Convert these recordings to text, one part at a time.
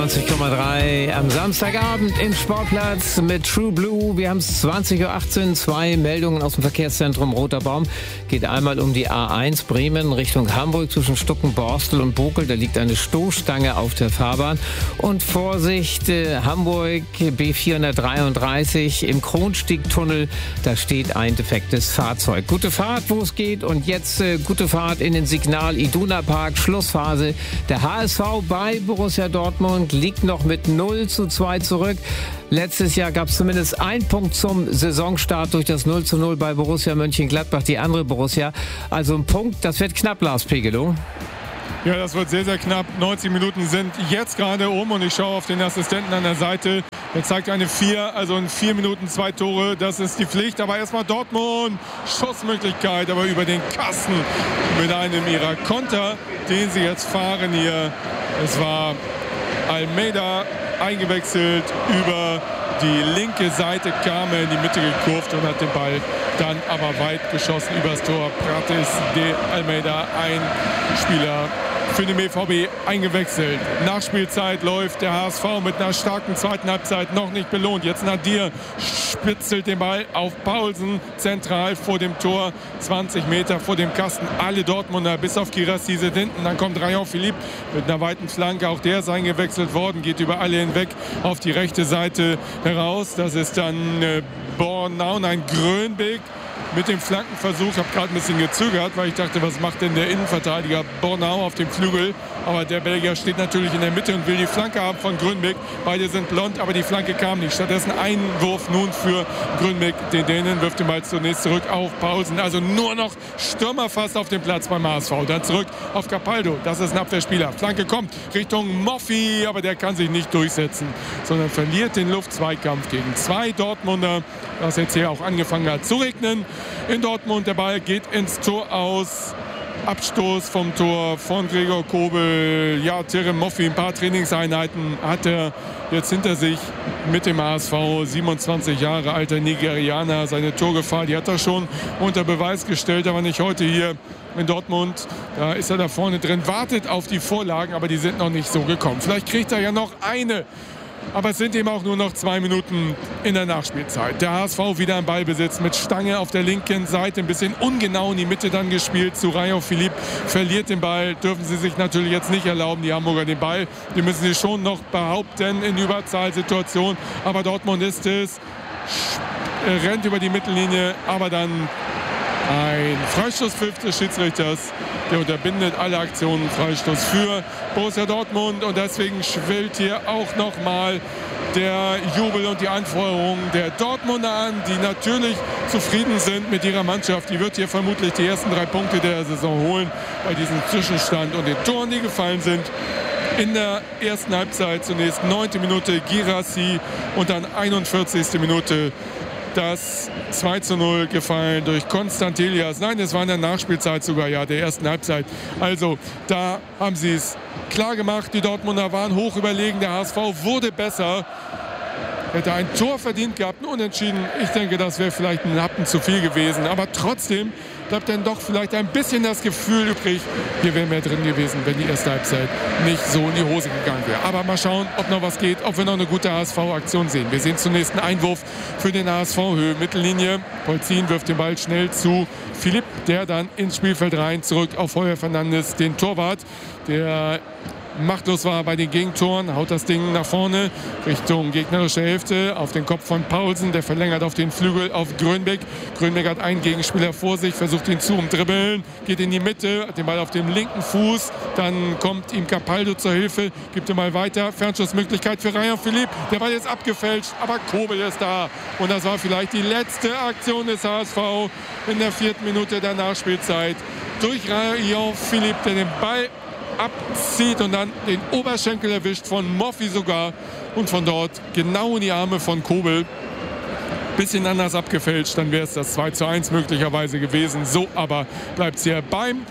90,3 am Samstagabend im Sportplatz mit True Blue. Wir haben es 20.18 Uhr, 2 Meldungen aus dem Verkehrszentrum Roter Baum. Geht einmal um die A1 Bremen Richtung Hamburg zwischen Stuckenborstel und Bokel. Da liegt eine Stoßstange auf der Fahrbahn. Und Vorsicht, Hamburg B433 im Kronstiegtunnel. Da steht ein defektes Fahrzeug. Gute Fahrt, wo es geht. Und jetzt gute Fahrt in den Signal Iduna Park. Schlussphase. Der HSV bei Borussia Dortmund liegt noch mit 0:2 zurück. Letztes Jahr gab es zumindest einen Punkt zum Saisonstart durch das 0:0 bei Borussia Mönchengladbach, die andere Borussia. Also ein Punkt, das wird knapp, Lars Pegelow. Ja, das wird sehr, sehr knapp. 90 Minuten sind jetzt gerade um und ich schaue auf den Assistenten an der Seite. Er zeigt eine 4, also in 4 Minuten 2 Tore. Das ist die Pflicht. Aber erstmal Dortmund. Schussmöglichkeit, aber über den Kasten mit einem ihrer Konter, den sie jetzt fahren hier. Es war Almeida eingewechselt, über die linke Seite kam er in die Mitte gekurvt und hat den Ball dann aber weit geschossen übers Tor. Prates de Almeida, ein Spieler für den BVB eingewechselt. Nachspielzeit läuft der HSV mit einer starken zweiten Halbzeit noch nicht belohnt. Jetzt Nadir spitzelt den Ball auf Paulsen zentral vor dem Tor, 20 Meter vor dem Kasten. Alle Dortmunder bis auf Guirassy sind hinten. Dann kommt Rayon Philippe mit einer weiten Flanke. Auch der ist eingewechselt worden, geht über alle hinweg auf die rechte Seite heraus. Das ist dann Bornau, nein, Grönbeek. Mit dem Flankenversuch, ich habe gerade ein bisschen gezögert, weil ich dachte, was macht denn der Innenverteidiger Bornau auf dem Flügel? Aber der Belgier steht natürlich in der Mitte und will die Flanke haben von Grönbeek. Beide sind blond, aber die Flanke kam nicht. Stattdessen Einwurf nun für Grönbeek. Den Dänen wirft den Ball zunächst zurück auf Paulsen. Also nur noch Stürmer fast auf dem Platz beim HSV. Dann zurück auf Capaldo. Das ist ein Abwehrspieler. Flanke kommt Richtung Moffi, aber der kann sich nicht durchsetzen, sondern verliert den Luftzweikampf gegen 2 Dortmunder. Das jetzt hier auch angefangen hat zu regnen. In Dortmund, der Ball geht ins Tor aus. Abstoß vom Tor von Gregor Kobel. Ja, Terem Moffi, ein paar Trainingseinheiten hat er jetzt hinter sich mit dem HSV. 27 Jahre alter Nigerianer. Seine Torgefahr, die hat er schon unter Beweis gestellt, aber nicht heute hier in Dortmund. Da ist er da vorne drin, wartet auf die Vorlagen, aber die sind noch nicht so gekommen. Vielleicht kriegt er ja noch eine. Aber es sind eben auch nur noch 2 Minuten in der Nachspielzeit. Der HSV wieder im Ballbesitz mit Stange auf der linken Seite. Ein bisschen ungenau in die Mitte dann gespielt zu Rayon Philippe. Verliert den Ball. Dürfen sie sich natürlich jetzt nicht erlauben, die Hamburger den Ball. Die müssen sie schon noch behaupten in Überzahlsituation. Aber Dortmund ist es. Rennt über die Mittellinie. Aber dann ein Freistoßpfiff des Schiedsrichters, der unterbindet alle Aktionen. Freistoß für Borussia Dortmund und deswegen schwillt hier auch nochmal der Jubel und die Anfeuerung der Dortmunder an, die natürlich zufrieden sind mit ihrer Mannschaft. Die wird hier vermutlich die ersten 3 Punkte der Saison holen bei diesem Zwischenstand und den Toren, die gefallen sind. In der ersten Halbzeit zunächst 9. Minute Guirassy und dann 41. Minute das 2:0 gefallen durch Konstantelias. Nein, es war in der Nachspielzeit sogar, ja, der ersten Halbzeit. Also da haben sie es klar gemacht. Die Dortmunder waren hoch überlegen. Der HSV wurde besser. Hätte ein Tor verdient gehabt, nur unentschieden. Ich denke, das wäre vielleicht ein Happen zu viel gewesen. Aber trotzdem bleibt dann doch vielleicht ein bisschen das Gefühl übrig, hier wäre mehr drin gewesen, wenn die erste Halbzeit nicht so in die Hose gegangen wäre. Aber mal schauen, ob noch was geht, ob wir noch eine gute HSV-Aktion sehen. Wir sehen zunächst einen Einwurf für den HSV, Höhe Mittellinie. Polzin wirft den Ball schnell zu Philipp, der dann ins Spielfeld rein, zurück auf Heuer Fernandes, den Torwart, der machtlos war bei den Gegentoren, haut das Ding nach vorne Richtung gegnerische Hälfte auf den Kopf von Paulsen, der verlängert auf den Flügel auf Grönbeek. Grönbeek hat einen Gegenspieler vor sich, versucht ihn zu umdribbeln, geht in die Mitte, hat den Ball auf dem linken Fuß, dann kommt ihm Capaldo zur Hilfe, gibt ihn mal weiter, Fernschussmöglichkeit für Rayon Philippe, der Ball ist abgefälscht, aber Kobel ist da und das war vielleicht die letzte Aktion des HSV in der 4. Minute der Nachspielzeit durch Rayon Philippe, der den Ball abzieht und dann den Oberschenkel erwischt von Moffi sogar und von dort genau in die Arme von Kobel. Bisschen anders abgefälscht, dann wäre es das 2:1 möglicherweise gewesen. So aber bleibt es hier beim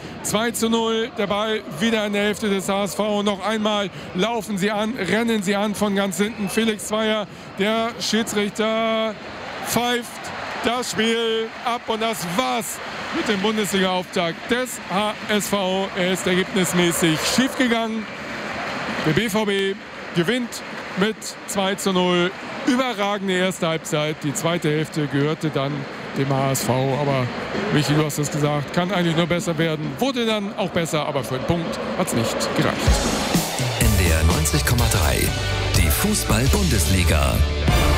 2:0. Der Ball wieder in der Hälfte des HSV. Und noch einmal laufen sie an, rennen sie an von ganz hinten. Felix Zweier, der Schiedsrichter, pfeift das Spiel ab und das war's mit dem Bundesliga-Auftakt des HSV. Er ist ergebnismäßig schiefgegangen. Der BVB gewinnt mit 2:0. Überragende erste Halbzeit. Die zweite Hälfte gehörte dann dem HSV. Aber Michi, du hast es gesagt, kann eigentlich nur besser werden. Wurde dann auch besser, aber für einen Punkt hat es nicht gereicht. NDR 90,3. Die Fußball-Bundesliga.